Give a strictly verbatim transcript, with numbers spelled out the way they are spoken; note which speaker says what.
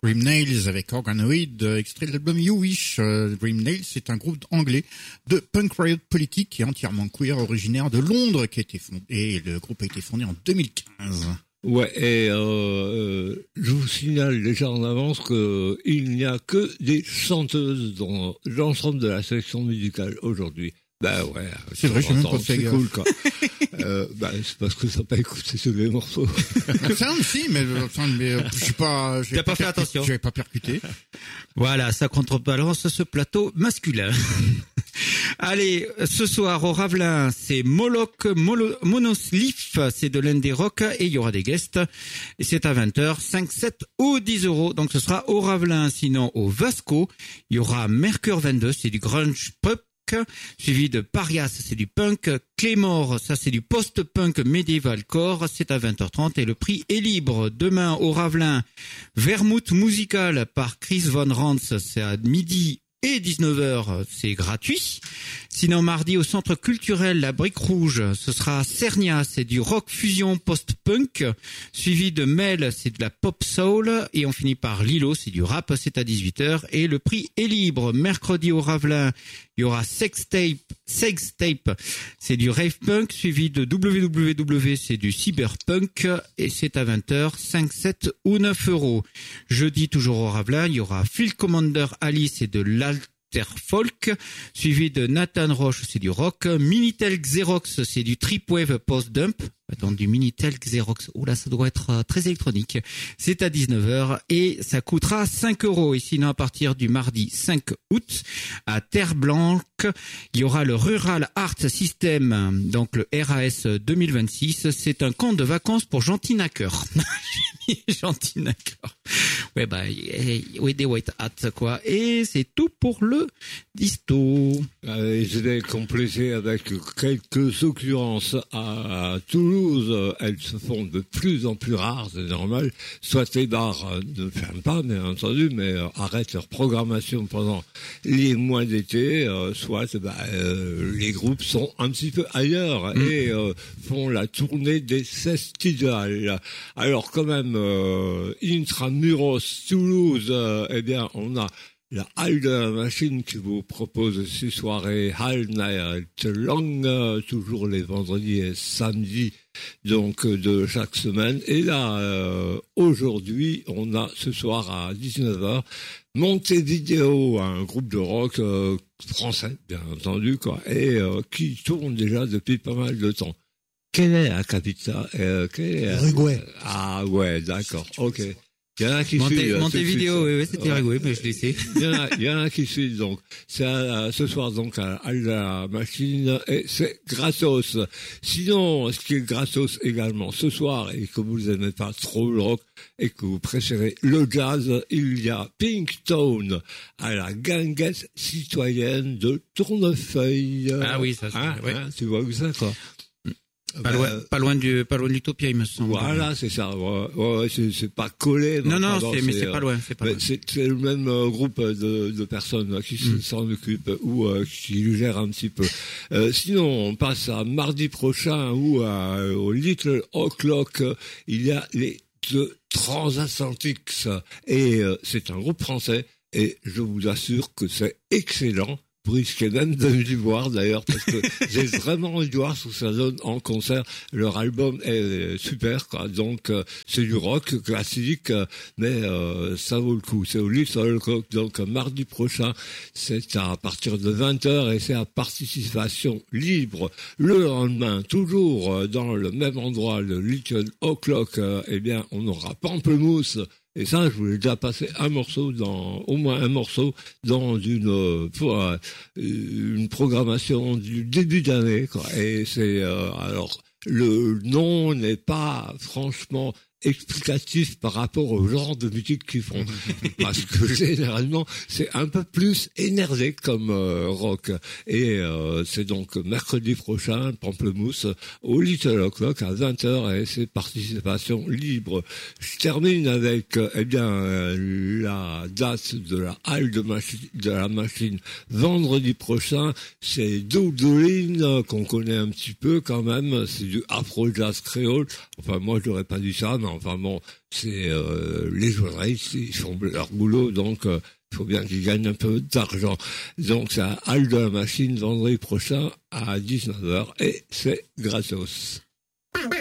Speaker 1: Dream Nails avec Organoid, extrait de l'album You Wish. Euh, Dream Nails, c'est un groupe anglais de punk riot politique qui est entièrement queer, originaire de Londres, qui a été fondé, et le groupe a été fondé en deux mille quinze.
Speaker 2: Ouais, et euh, euh, je vous signale déjà en avance que il n'y a que des chanteuses dans l'ensemble de la sélection musicale aujourd'hui. Bah ouais,
Speaker 1: c'est vrai, je sais même pas
Speaker 2: c'est cool quoi. euh, bah c'est parce que ça n'a pas écouté tous les morceaux.
Speaker 1: Ça aussi, mais, enfin, mais je suis pas.
Speaker 3: T'as pas fait attention.
Speaker 1: J'avais pas percuté.
Speaker 3: Voilà, ça contrebalance ce plateau masculin. Allez, ce soir au Ravelin, c'est Moloch Molo, Monoslif, c'est de l'indie rock et il y aura des guests. Et c'est à vingt heures, cinq, sept ou dix euros. Donc ce sera au Ravelin, sinon au Vasco. Il y aura Mercure vingt-deux, c'est du grunge pop. Suivi de Parias, c'est du punk. Clémore, ça c'est du post-punk médiéval core, c'est à vingt heures trente et le prix est libre. Demain au Ravelin, Vermouth musical par Chris Von Rantz, c'est à midi et dix-neuf heures, c'est gratuit. Sinon, mardi, au Centre culturel La Brique Rouge, ce sera Cernia, c'est du rock fusion post-punk, suivi de Mel, c'est de la pop soul, et on finit par Lilo, c'est du rap, c'est à dix-huit heures, et le prix est libre. Mercredi au Ravelin, il y aura Sex Tape, Sex Tape, c'est du rave punk, suivi de W W W, c'est du cyberpunk, et c'est à vingt heures, cinq, sept ou neuf euros. Jeudi, toujours au Ravelin, il y aura Field Commander Ali, c'est de l'alter folk, suivi de Nathan Roche, c'est du rock. Minitel Xerox, c'est du tripwave post-dump. Attends, du Minitel Xerox. Oh là, ça doit être euh, très électronique. C'est à dix-neuf heures et ça coûtera cinq euros. Et sinon, à partir du mardi cinq août, à Terre Blanche, il y aura le Rural Art System, donc le R A S deux mille vingt-six. C'est un camp de vacances pour gentils naqueurs. Gentils naqueurs. Ouais, bah, oui, des white hats, quoi. Et c'est tout pour le disto.
Speaker 2: Euh, je vais compléter avec quelques occurrences à Toulouse. Elles se font de plus en plus rares, c'est normal. Soit les bars ne ferment pas, bien entendu, mais arrêtent leur programmation pendant les mois d'été, euh, soit bah, euh, les groupes sont un petit peu ailleurs mmh. et euh, font la tournée des festivals. Alors quand même, euh, Intramuros, Toulouse, euh, eh bien, on a la Halle de la Machine qui vous propose ces soirées All Night Long, euh, toujours les vendredis et samedis donc euh, de chaque semaine. Et là, euh, aujourd'hui, on a ce soir à dix-neuf heures Montevideo, un groupe de rock euh, français, bien entendu, quoi, et euh, qui tourne déjà depuis pas mal de temps. Quelle est la capitale euh,
Speaker 4: Uruguay.
Speaker 2: Euh, ah ouais, d'accord, ok. Il y en a qui
Speaker 3: Monté,
Speaker 2: suivent.
Speaker 3: Montevideo, oui, oui, c'était ouais. Uruguay, mais je l'ai sais.
Speaker 2: Il y en a, il y en a qui suivent, donc. C'est à, ce soir, donc, à, à la machine, et c'est gratos. Sinon, ce qui est gratos également, ce soir, et que vous n'aimez pas trop le rock, et que vous préférez le jazz, il y a Pinkstone à la guinguette citoyenne de Tournefeuille.
Speaker 3: Ah oui, ça, c'est,
Speaker 2: hein,
Speaker 3: ouais.
Speaker 2: Hein, tu vois où c'est, quoi.
Speaker 3: Pas loin, euh, pas loin du, pas loin de l'Utopia, il me semble.
Speaker 2: Voilà, c'est ça. Ouais, ouais, c'est, c'est pas collé.
Speaker 3: Non, non, pardon, c'est, c'est, mais c'est pas loin, c'est pas loin.
Speaker 2: C'est, c'est le même euh, groupe de, de personnes qui mm. s'en occupent ou euh, qui gèrent un petit peu. Euh, sinon, on passe à mardi prochain où à, au Little O'Clock, il y a les The Transatlantics et euh, c'est un groupe français et je vous assure que c'est excellent. Vous risquez même de les voir d'ailleurs parce que j'ai vraiment envie de voir ce que ça donne en concert. Leur album est super, quoi. Donc euh, c'est du rock classique, euh, mais euh, ça vaut le coup. C'est au Little Coq, donc euh, mardi prochain. C'est à partir de vingt heures et c'est à participation libre. Le lendemain, toujours euh, dans le même endroit, le Little O'Clock, euh, eh bien on aura Pamplemousse. Et ça, je voulais déjà passer un morceau dans, au moins un morceau dans une, euh, pour, euh, une programmation du début d'année, quoi. Et c'est, euh, alors, le nom n'est pas franchement explicatif par rapport au genre de musique qu'ils font. Parce que généralement, c'est un peu plus énervé comme euh, rock. Et euh, c'est donc mercredi prochain, Pamplemousse, au Little O'Clock à vingt heures et c'est participation libre. Je termine avec euh, eh bien euh, la date de la halle de, machi- de la machine vendredi prochain. C'est Doudouline, euh, qu'on connaît un petit peu quand même. C'est du afro-jazz créole. Enfin, moi, je n'aurais pas dit ça, mais Enfin bon, c'est euh, les journalistes, ils font leur boulot, donc il euh, faut bien qu'ils gagnent un peu d'argent. Donc c'est à Halle de la Machine vendredi prochain à dix-neuf heures et c'est gratos.